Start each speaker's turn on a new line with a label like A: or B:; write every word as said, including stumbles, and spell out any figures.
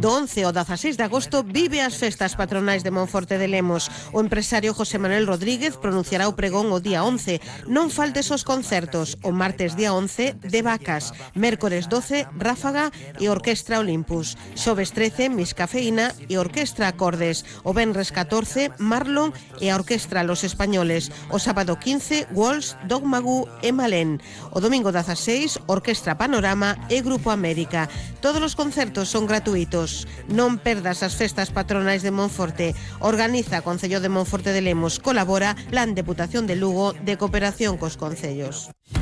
A: Do once ao dezaseis de agosto vive as festas patronais de Monforte de Lemos. O empresario José Manuel Rodríguez pronunciará o pregón o día once. Non faltes os concertos. O martes día once, de Vacas. Mércores doce, Ráfaga e Orquestra Olympus. Xoves trece, Miss Cafeína e Orquestra Acordes. O venres catorce, Marlon e a Orquestra Los Españoles. O sábado quince, Walsh, Dogmagu e Malén. O domingo dezaseis, Orquestra Panorama e Grupo América. Todos os concertos son gratuitos. Non perdas as festas patronais de Monforte. Organiza Concello de Monforte de Lemos. Colabora Plan Deputación de Lugo de cooperación cos concellos.